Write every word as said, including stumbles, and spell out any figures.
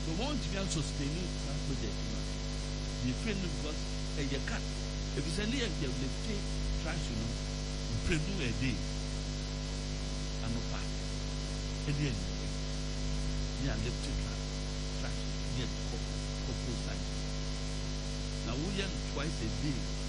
So won't you also sustain that project? You feel because a year cut. If it's a year, you will take trash, you know, preview a day. I'm a part. And then, yeah, lifted trash, yet couple side. Now, we are twice a day.